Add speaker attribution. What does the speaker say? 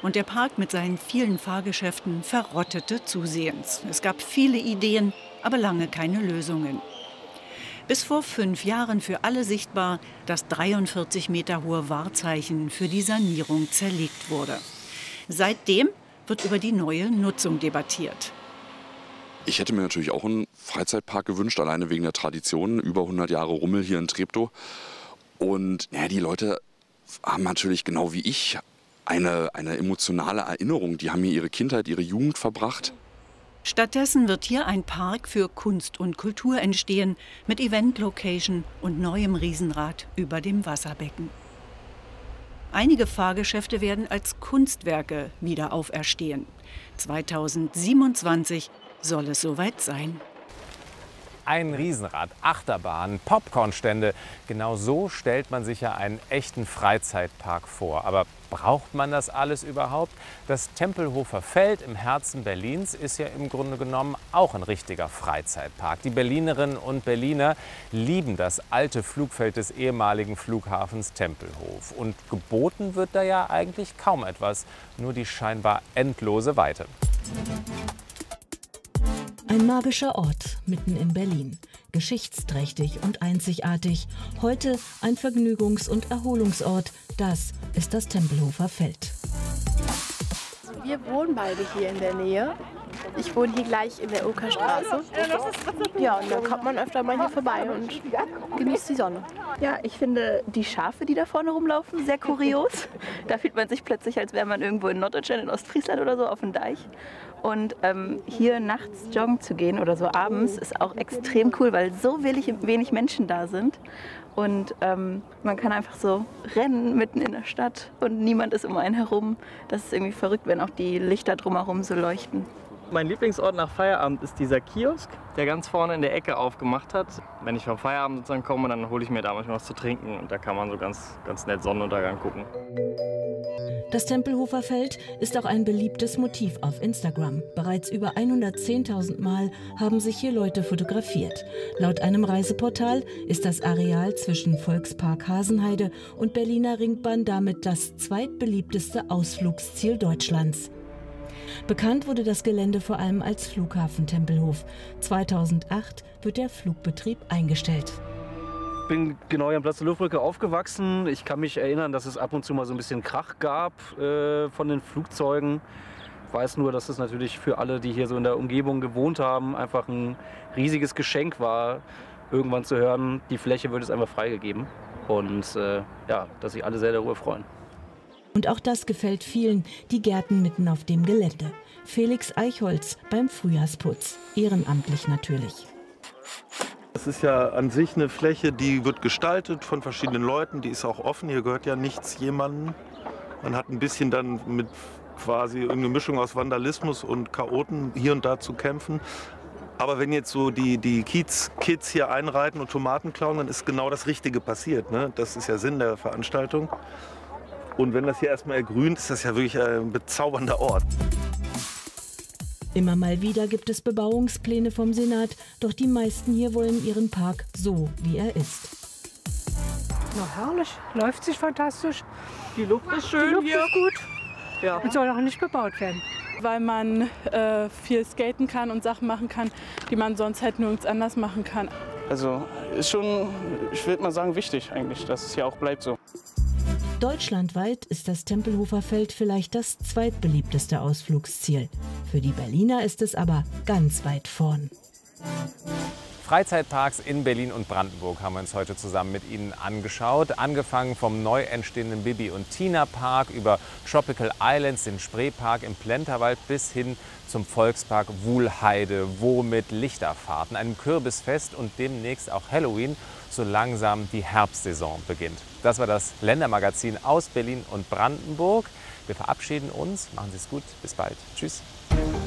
Speaker 1: und der Park mit seinen vielen Fahrgeschäften verrottete zusehends. Es gab viele Ideen, aber lange keine Lösungen. Bis vor 5 Jahren für alle sichtbar das 43 Meter hohe Wahrzeichen für die Sanierung zerlegt wurde. Seitdem wird über die neue Nutzung debattiert.
Speaker 2: Ich hätte mir natürlich auch einen Freizeitpark gewünscht, alleine wegen der Tradition. Über 100 Jahre Rummel hier in Treptow. Und ja, die Leute haben natürlich genau wie ich eine emotionale Erinnerung. Die haben hier ihre Kindheit, ihre Jugend verbracht.
Speaker 1: Stattdessen wird hier ein Park für Kunst und Kultur entstehen, mit Event-Location und neuem Riesenrad über dem Wasserbecken. Einige Fahrgeschäfte werden als Kunstwerke wieder auferstehen. 2027 soll es soweit sein.
Speaker 3: Ein Riesenrad, Achterbahn, Popcornstände. Genau so stellt man sich ja einen echten Freizeitpark vor. Aber braucht man das alles überhaupt? Das Tempelhofer Feld im Herzen Berlins ist ja im Grunde genommen auch ein richtiger Freizeitpark. Die Berlinerinnen und Berliner lieben das alte Flugfeld des ehemaligen Flughafens Tempelhof. Und geboten wird da ja eigentlich kaum etwas, nur die scheinbar endlose Weite.
Speaker 4: Ein magischer Ort mitten in Berlin. Geschichtsträchtig und einzigartig. Heute ein Vergnügungs- und Erholungsort. Das ist das Tempelhofer Feld.
Speaker 5: Wir wohnen beide hier in der Nähe. Ich wohne hier gleich in der Okerstraße. Ja, und dann kommt man öfter mal hier vorbei und genießt die Sonne.
Speaker 6: Ja, ich finde die Schafe, die da vorne rumlaufen, sehr kurios. Da fühlt man sich plötzlich, als wäre man irgendwo in Norddeutschland, in Ostfriesland oder so, auf dem Deich. Und hier nachts joggen zu gehen oder so abends ist auch extrem cool, weil so wenig Menschen da sind. Und man kann einfach so rennen mitten in der Stadt und niemand ist um einen herum. Das ist irgendwie verrückt, wenn auch die Lichter drumherum so leuchten.
Speaker 7: Mein Lieblingsort nach Feierabend ist dieser Kiosk, der ganz vorne in der Ecke aufgemacht hat. Wenn ich vom Feierabend sozusagen komme, dann hole ich mir da manchmal was zu trinken und da kann man so ganz nett Sonnenuntergang gucken.
Speaker 4: Das Tempelhofer Feld ist auch ein beliebtes Motiv auf Instagram. Bereits über 110.000 Mal haben sich hier Leute fotografiert. Laut einem Reiseportal ist das Areal zwischen Volkspark Hasenheide und Berliner Ringbahn damit das zweitbeliebteste Ausflugsziel Deutschlands. Bekannt wurde das Gelände vor allem als Flughafen Tempelhof. 2008 wird der Flugbetrieb eingestellt.
Speaker 8: Ich bin genau hier am Platz der Luftbrücke aufgewachsen. Ich kann mich erinnern, dass es ab und zu mal so ein bisschen Krach gab von den Flugzeugen. Ich weiß nur, dass es natürlich für alle, die hier so in der Umgebung gewohnt haben, einfach ein riesiges Geschenk war, irgendwann zu hören, die Fläche wird jetzt einfach freigegeben. Und ja, dass sich alle sehr darüber freuen.
Speaker 4: Und auch das gefällt vielen, die Gärten mitten auf dem Gelände. Felix Eichholz beim Frühjahrsputz, ehrenamtlich natürlich.
Speaker 9: Es ist ja an sich eine Fläche, die wird gestaltet von verschiedenen Leuten, die ist auch offen, hier gehört ja nichts jemandem. Man hat ein bisschen dann mit quasi irgendeine Mischung aus Vandalismus und Chaoten hier und da zu kämpfen. Aber wenn jetzt so die Kiez-Kids hier einreiten und Tomaten klauen, dann ist genau das Richtige passiert, ne? Das ist ja Sinn der Veranstaltung. Und wenn das hier erstmal ergrünt, ist das ja wirklich ein bezaubernder Ort.
Speaker 4: Immer mal wieder gibt es Bebauungspläne vom Senat, doch die meisten hier wollen ihren Park so, wie er ist.
Speaker 10: Na herrlich, läuft sich fantastisch.
Speaker 7: Die Luft ist schön,
Speaker 10: die Luft ist gut.
Speaker 7: Ja.
Speaker 10: Und soll auch nicht bebaut werden.
Speaker 11: Weil man viel skaten kann und Sachen machen kann, die man sonst halt nirgends anders machen kann.
Speaker 7: Also ist schon, ich würde mal sagen, wichtig eigentlich, dass es hier auch bleibt so.
Speaker 4: Deutschlandweit ist das Tempelhofer Feld vielleicht das zweitbeliebteste Ausflugsziel. Für die Berliner ist es aber ganz weit vorn.
Speaker 3: Freizeitparks in Berlin und Brandenburg haben wir uns heute zusammen mit Ihnen angeschaut. Angefangen vom neu entstehenden Bibi und Tina Park über Tropical Islands, den Spreepark im Plenterwald bis hin zum Volkspark Wuhlheide, wo mit Lichterfahrten, einem Kürbisfest und demnächst auch Halloween so langsam die Herbstsaison beginnt. Das war das Ländermagazin aus Berlin und Brandenburg. Wir verabschieden uns. Machen Sie es gut. Bis bald. Tschüss.